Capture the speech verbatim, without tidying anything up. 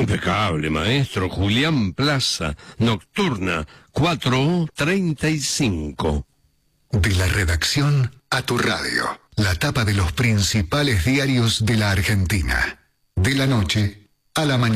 Impecable, maestro. Julián Plaza, Nocturna, cuatro treinta y cinco. De la redacción a tu radio. La tapa de los principales diarios de la Argentina. De la noche a la mañana.